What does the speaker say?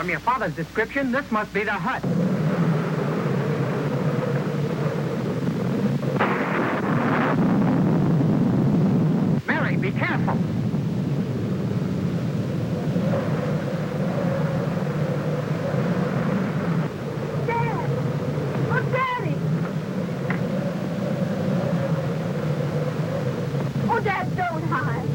From your father's description, this must be the hut. Mary, be careful. Dad! Oh, Daddy! Oh, Dad, don't hide.